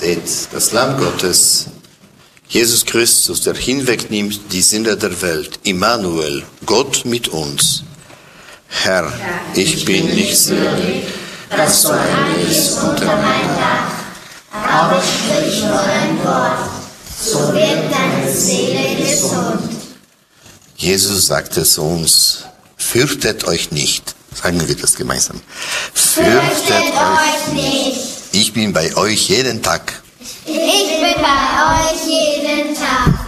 Seht, das Lamm Gottes, Jesus Christus, der hinwegnimmt die Sünde der Welt. Immanuel, Gott mit uns. Herr, ich bin nicht würdig, dass du eingehst unter mein Dach, aber sprich nur ein Wort, so wird deine Seele gesund. Jesus sagte es uns, fürchtet euch nicht. Sagen wir das gemeinsam. Fürchtet euch nicht. Ich bin bei euch jeden Tag. Ich bin bei euch jeden Tag.